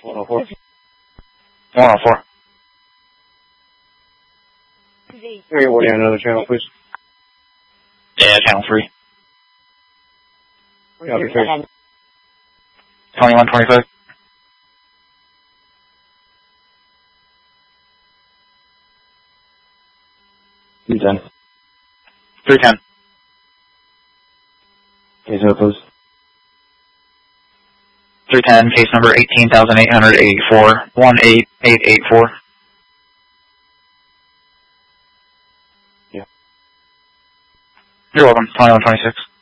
104. 104. Hey, what do you have another channel, please? Yeah, channel 3. Copy, please. 2125. You done? 310. Case number, please. 310, case number 18,884, 18884. Yeah. You're welcome. 2126.